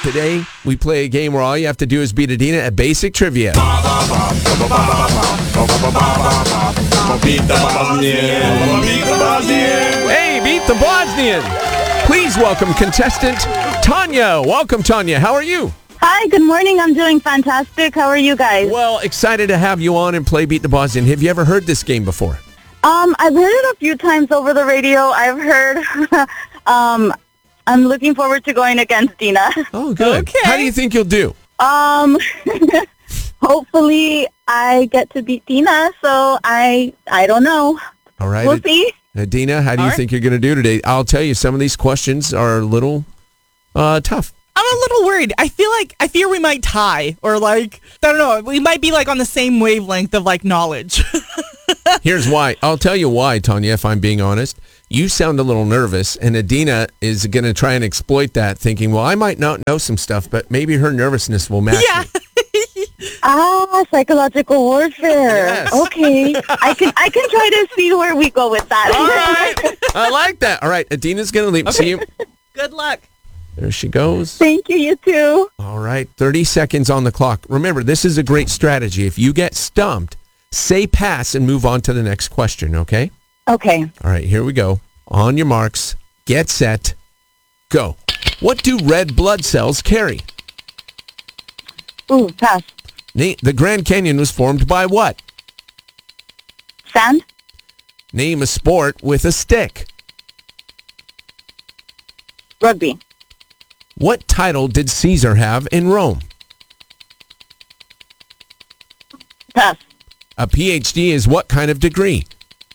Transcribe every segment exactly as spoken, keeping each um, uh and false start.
Today, we play a game where all you have to do is beat Adina at basic trivia. Hey, beat the Bosnian! Please welcome contestant Tanya. Welcome, Tanya. How are you? Hi, good morning. I'm doing fantastic. How are you guys? Well, excited to have you on and play Beat the Bosnian. Have you ever heard this game before? Um, I've heard it a few times over the radio. I've heard... um, I'm looking forward to going against Dina. Oh, good. Okay. How do you think you'll do? Um, hopefully I get to beat Dina, so I I don't know. All right. We'll see. Adina, how do you All think you're going to do today? I'll tell you, some of these questions are a little uh, tough. I'm a little worried. I feel like, I fear we might tie, or like, I don't know, we might be like on the same wavelength of like knowledge. Here's why. I'll tell you why, Tanya, if I'm being honest. You sound a little nervous, and Adina is going to try and exploit that, thinking, well, I might not know some stuff, but maybe her nervousness will match Yeah. me. Ah, psychological warfare. Yes. Okay. I can I can try to see where we go with that. All right. I like that. All right. Adina's going to leave. Okay. See you. Good luck. There she goes. Thank you, you too. All right. thirty seconds on the clock. Remember, this is a great strategy. If you get stumped, say pass and move on to the next question, okay? Okay. All right, here we go. On your marks, get set, go. What do red blood cells carry? Ooh, pass. Na- the Grand Canyon was formed by what? Sand? Name a sport with a stick. Rugby. What title did Caesar have in Rome? Pass. A P H D is what kind of degree?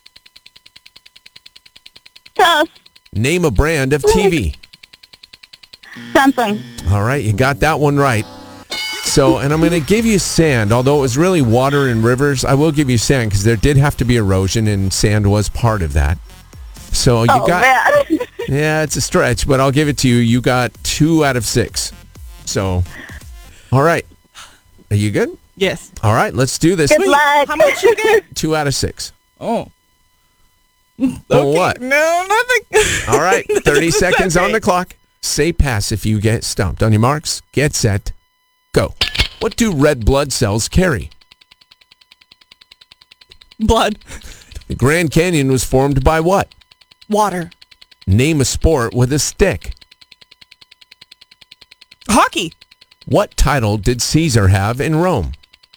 Pass. Name a brand of T V. Samsung. All right, you got that one right. So, and I'm going to give you sand, although it was really water and rivers. I will give you sand because there did have to be erosion, and sand was part of that. So you Oh, got, man. yeah, it's a stretch, but I'll give it to you. You got two out of six. So, all right. Are you good? Yes. All right, let's do this. Good luck. How much you get? Two out of six. Oh. Oh, Okay. what? No, nothing. All right, thirty seconds on Okay. the clock. Say pass if you get stumped. On your marks, get set, go. What do red blood cells carry? Blood. The Grand Canyon was formed by what? Water. Name a sport with a stick. Hockey. What title did Caesar have in Rome?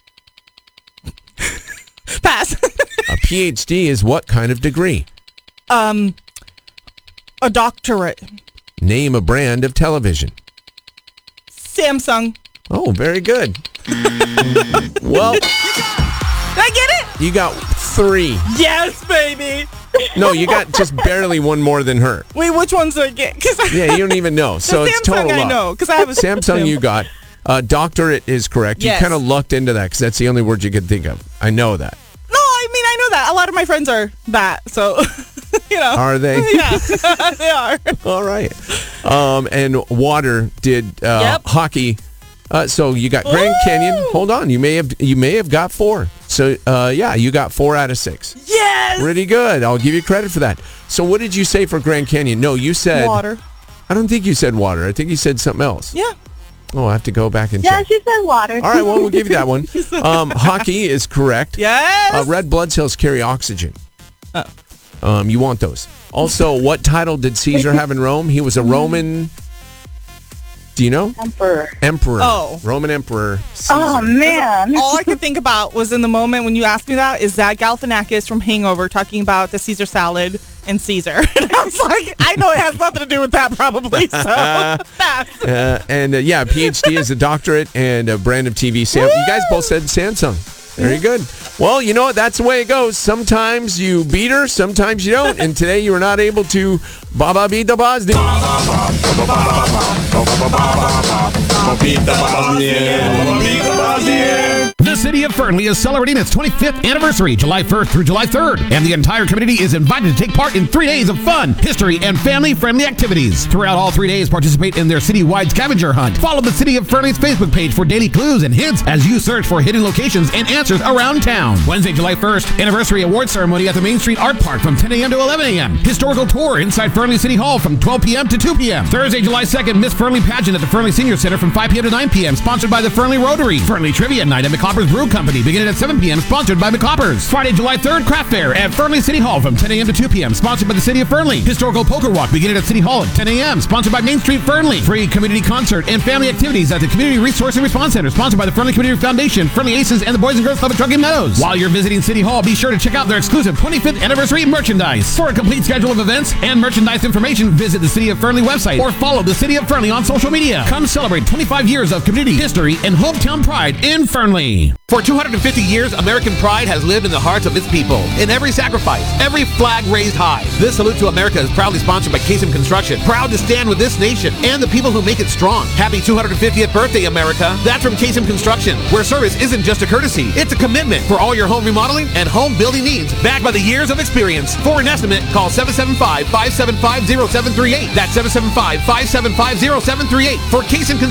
Pass. A P H D is what kind of degree? um, a doctorate. Name a brand of television. Samsung. Oh, very good. Well, Did I get it? you got three. Yes, baby. No, you got just barely one more than her. Wait, which ones did I get? Cause I, Yeah, you don't even know. So the it's Samsung total I luck. know, because I have a Samsung you got. Uh, doctorate is correct. Yes. You kind of lucked into that because that's the only word you could think of. I know that. No, I mean, I know that. A lot of my friends are that, so, you know. Are they? Yeah, they are. All right. Um, and water did uh, Yep. hockey. Uh, so you got Grand Ooh. Canyon. Hold on. You may have you may have got four. So uh, yeah, you got four out of six. Yes! Pretty good. I'll give you credit for that. So what did you say for Grand Canyon? No, you said Water. I don't think you said water. I think you said something else. Yeah. Oh, I have to go back and Yeah, check. she said water. All right. Well, we'll give you that one. Um, hockey is correct. Yes! Uh, red blood cells carry oxygen. Oh. Um, you want those. Also, what title did Caesar have in Rome? He was a Roman. Do you know? Emperor. Emperor. Oh. Roman Emperor. Caesar. Oh, man. All I could think about was in the moment when you asked me that is Zach Galifianakis from Hangover talking about the Caesar salad and Caesar. And I was like, I know it has nothing to do with that probably, so pass. Uh, and uh, yeah, P H D is a doctorate and a brand of T V. Sam, you guys both said Samsung. Very good. Well, you know what? That's the way it goes. Sometimes you beat her, sometimes you don't. And today you were not able to Baba beat the Bosnian. Beat the Bosnian. Beat the Bosnian. The city of Fernley is celebrating its twenty-fifth anniversary, July first through July third, and the entire community is invited to take part in three days of fun, history, and family-friendly activities. Throughout all three days, participate in their citywide scavenger hunt. Follow the City of Fernley's Facebook page for daily clues and hints as you search for hidden locations and answers around town. Wednesday, July first, anniversary award ceremony at the Main Street Art Park from ten a.m. to eleven a.m. Historical tour inside Fernley City Hall from twelve p.m. to two p.m. Thursday, July second, Miss Fernley pageant at the Fernley Senior Center from five p.m. to nine p.m. sponsored by the Fernley Rotary. Fernley Trivia Night at McCopper's Brew Company beginning at seven p.m. sponsored by McCopper's. Friday, July third, Craft Fair at Fernley City Hall from ten a.m. to two p.m. sponsored by the City of Fernley. Historical Poker Walk beginning at City Hall at ten a.m. sponsored by Main Street Fernley. Free community concert and family activities at the Community Resource and Response Center sponsored by the Fernley Community Foundation, Fernley Aces, and the Boys and Girls Club at Truckee Meadows. While you're visiting City Hall, be sure to check out their exclusive twenty-fifth anniversary merchandise. For a complete schedule of events and merchandise information, visit the City of Fernley website or follow the City of Fernley on social media. Come celebrate twenty-five years of community, history, and hometown pride in Fernley. For two hundred fifty years, American pride has lived in the hearts of its people. In every sacrifice, every flag raised high. This Salute to America is proudly sponsored by Kasem Construction. Proud to stand with this nation and the people who make it strong. Happy two hundred fiftieth birthday, America. That's from Kasem Construction, where service isn't just a courtesy, it's a commitment for all your home remodeling and home building needs, backed by the years of experience. For an estimate, call seven seven five, five seven five, zero seven three eight. That's seven seven five, five seven five, zero seven three eight for Kasem Construction.